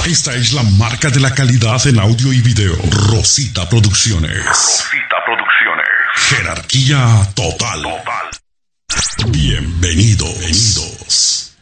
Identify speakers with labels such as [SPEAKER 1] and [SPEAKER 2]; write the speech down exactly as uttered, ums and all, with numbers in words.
[SPEAKER 1] Esta es la marca de la calidad en audio y video. Rosita Producciones.
[SPEAKER 2] Rosita Producciones.
[SPEAKER 1] Jerarquía total.
[SPEAKER 2] Total.
[SPEAKER 1] Bienvenido. Bienvenido.